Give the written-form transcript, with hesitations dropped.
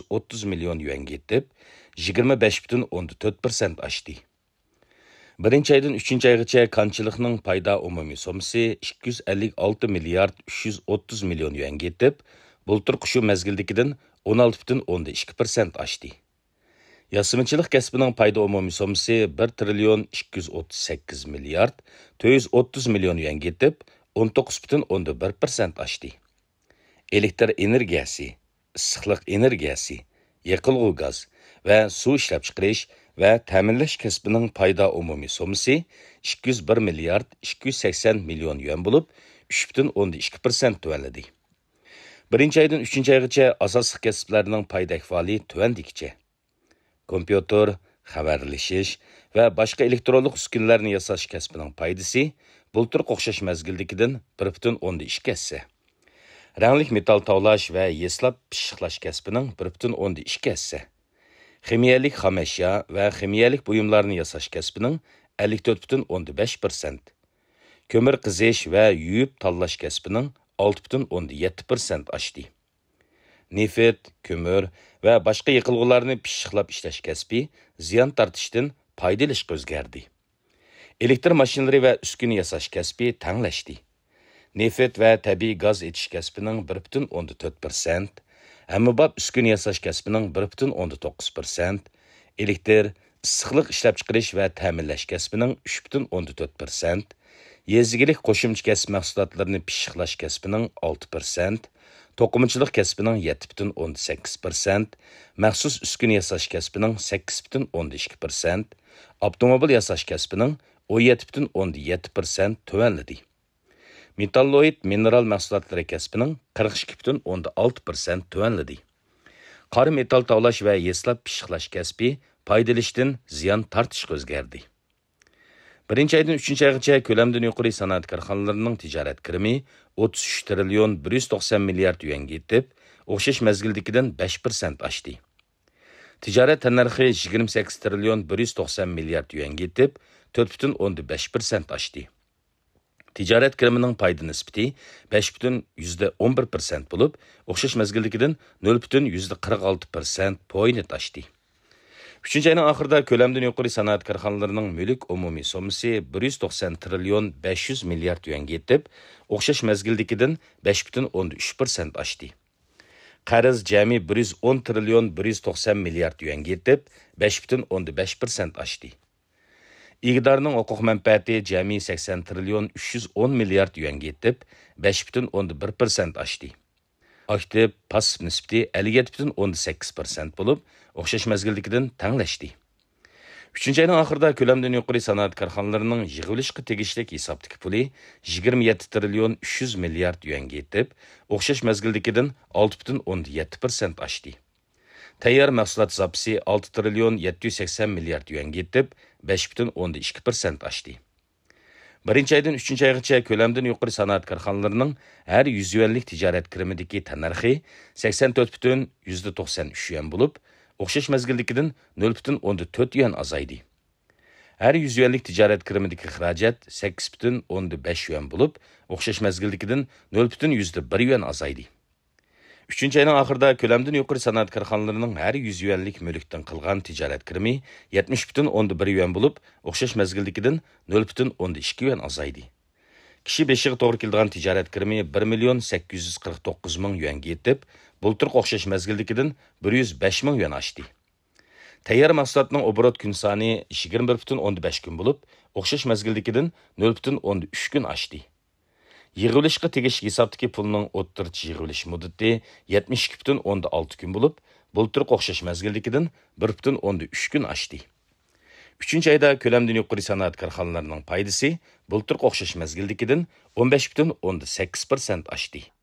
330 milyon yuanga yetib, 25,4% oshdi. Birinchi aydan 3-chi oygacha konchilikning payda umumiy sommasi 256 milliard 330 milyon yuanga yetib, bultur shu mezgildagidan 16,2% oshdi. Yasımichilik kasbining payda umumiy sommasi 1 trillion 238 milliard 430 milyon yuanga yetib, 19,1% oshdi. Elektr energiyasi, issiqlik energiyasi, yoqilg'i gaz va suv ishlab chiqarish va ta'minlash kasbining payda umumiy sommasi 201 milliard 280 milyon yuan bo'lib, 3,2% tuvanladi. Birinchi aydan 3-chi oygacha asosli kasblarning payda ahvoli tuvandikicha. Kompyuter, xabarlashish va boshqa elektronlik uskunalarni yasash kasbining paydasi bultur o'xshash mezgildagidan 1,2 hissa. Ranglik metal tavlash va yeslab pishiqlash kasbining 1,2 hissa. Ximiyalik xam ashyo va ximiyalik buyumlarni yasash kasbining 54,5%. Ko'mir qizish va yuyib tanlash kasbining 6,7% oshdi. Neft, ko'mir va boshqa yiqilg'ularni pishiqlab ishlash kasbi ziyon tortishdan foydalanishga o'zgardi. Elektr mashinalari va uskuna yasash kasbi tanglashdi. Neft va tabiiy gaz etish kasbining 1,4%, ammabop uskuna yasash kasbining 1,9%, elektr, issiqlik ishlab chiqarish va ta'minlash kasbining 3,4%, yezigilik qo'shimcha kasb mahsulotlarini pishiqlash kasbining 6%, to'qimachilik kasbining 7,18%, maxsus uskuna yasash kasbining 8,12%, avtomobil yasash kasbining 17,7% tuvanladi. Metalloid mineral mahsulotlari kasbining 42,6% tuvanladi. Qora metal tavlash va yeslab pishiqlash kasbi foydalanishdan ziyon tortishga o'zgardi. Birinchi aydan 3-chi oygacha ko'lamdan yuqori sanoat korxonalarining tijorat kirimi 33 trillion 190 milliard yuanga yetib, o'xshash mezgildagidan 5% oshdi. Tijorat tannarxi 28 trillion 190 milliard yuanga yetib, 4,5% oshdi. Tijorat kirimining payda nisbati 5,11% bo'lib, o'xshash mezgildagidan 0,46% point oshdi. 3-chi ayning oxirida ko'lamdan yuqori sanoat korxonalarining mulk umumiy sommasi 190 trillion 500 milliard yuanga yetib, o'xshash mezgildagidan 5,13% oshdi. Qarz jami 110 trillion 190 milliard yuanga yetib, 5,15% oshdi. İgdarning huquq manfaati jami 80 trillion 310 milliard yuanga yetib, 5,11% oshdi. Aktiv passiv nisbati 57,18% bo'lib, o'xshash mezgildagidan tanglashdi. 3-chi ayning oxirida ko'lamdan yuqori sanoat korxonalarining yig'ilishga tegishli hisobdagi puli 27 trillion 300 milliard yuanga yetib, o'xshash mezgildagidan 6,17% oshdi. Tayyor mahsulot zapisi 6 trillion 780 milliard yuanga yetib, 5,12% oshdi. Birinchi aydan 3-chi oygacha ko'lamdan yuqori sanoat korxonalarining har 100 yuanlik tijorat kirimidagi tannarxi 84,93 yuan bo'lib, o'xshash mezgildagidan 0,14 yuan azaydi. Har 100 yuanlik tijorat kirimidagi xarajat 8,15 yuan bo'lib, o'xshash mezgildagidan 0,101 yuan azaydi. 3-chi ayning oxirida ko'lamdan yuqori sanoat korxonalarining har 100 yuanlik mulkdan qilgan tijorat kirimi 70,11 yuan bo'lib, o'xshash mezgildagidan 0,12 yuan azaydi. Kishi beshiga to'g'ri keladigan tijorat kirimi 1 million 849 ming yuanga yetib, bultur o'xshash mezgildagidan 105 ming yuan oshdi. Tayyor mahsulotning obrot kun soni 21,15 kun bo'lib, o'xshash mezgildagidan 0,13 kun oshdi. Yig'ilishga tegishli hisobdagi pulning o'ttirchi yig'ilish muddati 72,6 kun bo'lib, bultur o'xshash mezgildagidan 1,13 kun oshdi. 3-chi ayda ko'lamdan yuqori sanoat korxonalarining foydasi bultur o'xshash mezgildagidan 15,18% oshdi.